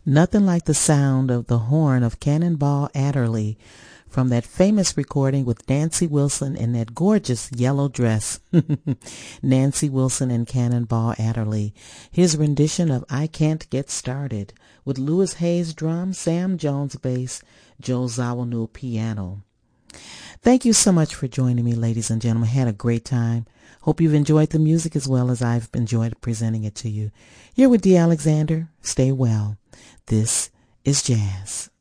Nothing like the sound of the horn of Cannonball Adderley from that famous recording with Nancy Wilson in that gorgeous yellow dress. Nancy Wilson and Cannonball Adderley. His rendition of I Can't Get Started with Louis Hayes drums, Sam Jones bass, Joe Zawinul piano. Thank you so much for joining me, ladies and gentlemen. I had a great time. Hope you've enjoyed the music as well as I've enjoyed presenting it to you. You're with Dee Alexander. Stay well. This is Jazz.